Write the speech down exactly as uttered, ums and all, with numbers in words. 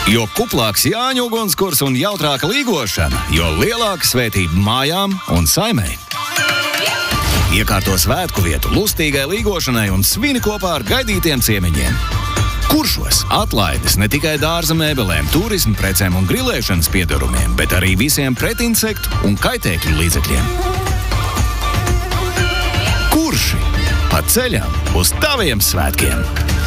Jo kuplāks Jāņu ugunskurs un jautrāka līgošana, jo lielāka svētība mājām un saimei. Iekārto svētku vietu lustīgai līgošanai un svini kopā ar gaidītiem ciemiņiem. Kuršos atlaides ne tikai dārza mēbelēm, turismu precēm un grilēšanas piedarumiem, bet arī visiem pretinsektu un kaitēkļu līdzekļiem. Kurši pa ceļam uz taviem svētkiem!